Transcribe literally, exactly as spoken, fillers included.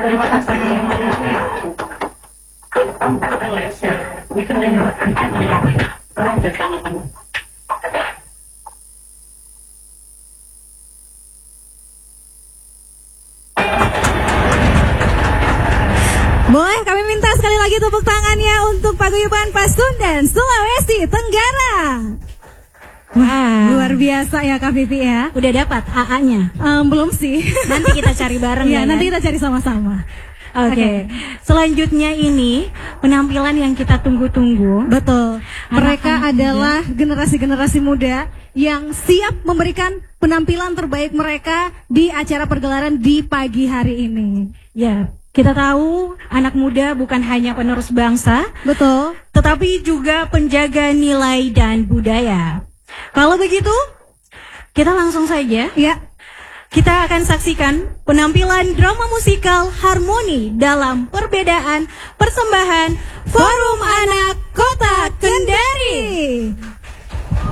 Boleh kami minta sekali lagi tepuk tangannya untuk Paguyuban Pasundan Sulawesi Tenggara. Wah, luar biasa ya Kak Vivi ya. Udah dapat A A-nya? Um, belum sih. Nanti kita cari bareng ya. Ya, nanti kita cari sama-sama. Oke. Okay. Okay. Selanjutnya ini penampilan yang kita tunggu-tunggu. Betul. Mereka adalah generasi-generasi muda yang siap memberikan penampilan terbaik mereka di acara pergelaran di pagi hari ini. Ya, kita tahu anak muda bukan hanya penerus bangsa, betul, tetapi juga penjaga nilai dan budaya. Kalau begitu, kita langsung saja. Ya. Kita akan saksikan penampilan drama musikal Harmoni dalam Perbedaan persembahan Forum Anak Kota Kendari.